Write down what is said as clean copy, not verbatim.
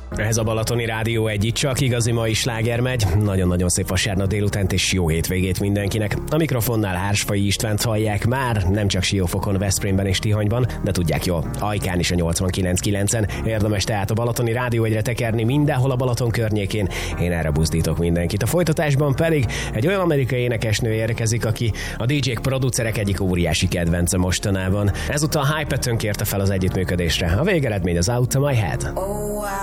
Ez a Balatoni Rádió egy csak igazi mai sláger megy. Nagyon-nagyon szép vasárnap délutánt és jó hétvégét mindenkinek. A mikrofonnál Hársfai Istvánt hallják már, nem csak Siófokon, Veszprémben és Tihanyban, de tudják jól, Ajkán is a 89.9-en. Érdemes tehát a Balatoni Rádió egyre tekerni mindenhol a Balaton környékén. Én erre buzdítok mindenkit. A folytatásban pedig egy olyan amerikai énekesnő érkezik, aki a DJ-k, producerek egyik óriási kedvence mostanában. Ezúttal Hype-etön kérte fel az együttműködésre. A végeredmény az Out of My Head.